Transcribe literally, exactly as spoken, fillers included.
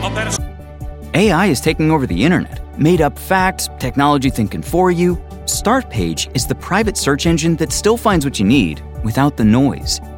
A I is taking over the internet. Made up facts, technology thinking for you. Startpage is the private search engine that still finds what you need without the noise.